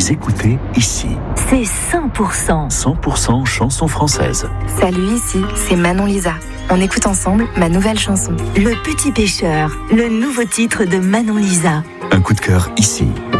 Vous écoutez ici. C'est 100%. 100% chansons françaises. Salut, ici, c'est Manon Lisa. On écoute ensemble ma nouvelle chanson. Le Petit Pêcheur, le nouveau titre de Manon Lisa. Un coup de cœur ici.